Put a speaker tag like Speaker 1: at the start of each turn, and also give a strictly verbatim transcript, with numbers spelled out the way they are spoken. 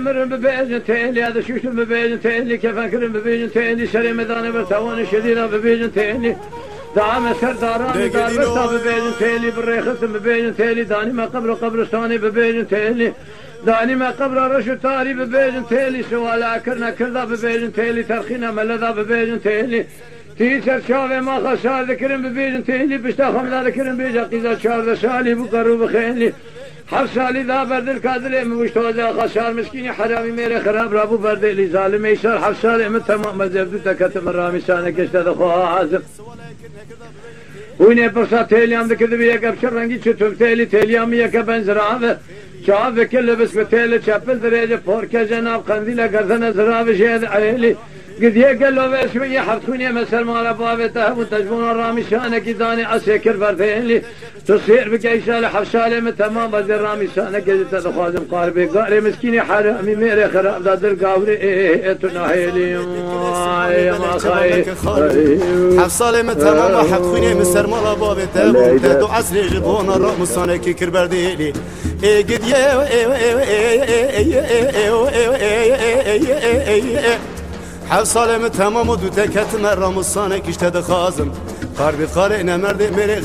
Speaker 1: مرن ببيجن تيلي هذا شوشن ببيجن تيلي كيف أكرم ببيجن تيلي شري مداني برتوان شدينا ببيجن تيلي دعم سرداراني دار برتا ببيجن تيلي بالريخص ببيجن تيلي داني ما قبر قبرستاني ببيجن تيلي داني ما قبر رشو تاري ببيجن تيلي سوالا كرنا كردا ببيجن تيلي ترخينا ملذا ببيجن تيلي تيسر شافي ما خسار ذكرن ببيجن تيلي بشتا خمدا ذكرن بيجا قيزا شار سالي بقرو بخيلي حفصالي ذا برد الكادر مشتوزا خسار مسكيني حرامي ميري خراب رابو برد لي ظالم يسار حفصالي من تمام مزبدو تكتم الرامي سانك اشتد خوها عازم ويني برصا تيليام ذكر بيك ابشر رنگي چتوب تيلي تيليام يك بنزراوه شاف كل بس بتيلي چپل درجه فوركه جناب قنديله گردن زراوه شهد عيلي قد يقل له بس شويه حرخوني مسر مال بابته وتجبون الرامي شانك داني اسكر برديلي تصير بكيسال حفصالي من تمام بدر رامي شانك جت تخازم قاربي قاري مسكيني حرامي ميري خراب دادر قاوري ايه تناهيلي يا ما خاي
Speaker 2: حفصالي من تمام حرخوني مسر مال بابته وتدو عسري جبون الرامي شانك كر برديلي ايه قد يا حفصالي من تمام ودو تكت مرة مصانك اشتد خازم قاربي قارئنا مرد مري